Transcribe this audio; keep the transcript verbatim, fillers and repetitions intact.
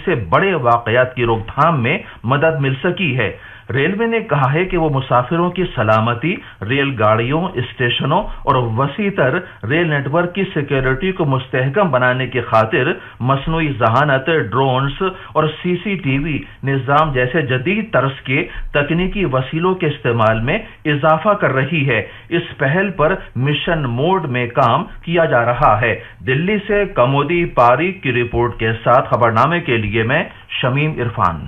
से बड़े वाकयात की रोकथाम में मदद मिल सकी है। रेलवे ने कहा है कि वो मुसाफिरों की सलामती, रेलगाड़ियों, स्टेशनों और वसीतर रेल नेटवर्क की सिक्योरिटी को मुस्तहकम बनाने की खातिर मसनूई जहानत, ड्रोन्स और सीसीटीवी निजाम जैसे जदीद तर्ज के तकनीकी वसीलों के इस्तेमाल में इजाफा कर रही है। इस पहल पर मिशन मोड में काम किया जा रहा है। दिल्ली से कमोदी पारिक की रिपोर्ट के साथ खबरनामे के लिए मैं शमीम इरफान।